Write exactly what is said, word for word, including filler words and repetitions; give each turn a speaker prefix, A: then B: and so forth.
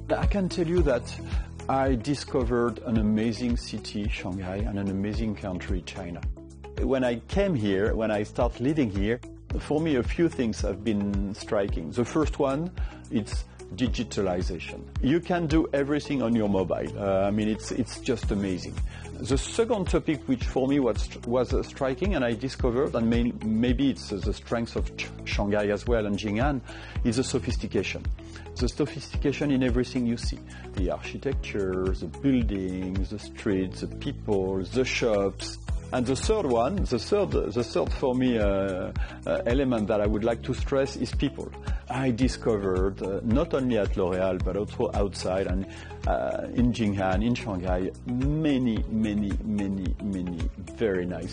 A: I can tell you that I discovered an amazing city, Shanghai, and an amazing country, China. When I came here, when I started living here, for me a few things have been striking. The first one, it's digitalization. You can do everything on your mobile. Uh, I mean, it's, it's just amazing. The second topic, which for me was, was uh, striking, and I discovered, and may, maybe it's uh, the strength of Ch Shanghai as well and Jing'an, is the sophistication. The sophistication in everything you see. The architecture, the buildings, the streets, the people, the shops. And the third one, the third, the third for me uh, uh, element that I would like to stress is people. I discovered, uh, not only at L'Oréal, but also outside and uh, in Jing'an, in Shanghai, many, many, many, many very nice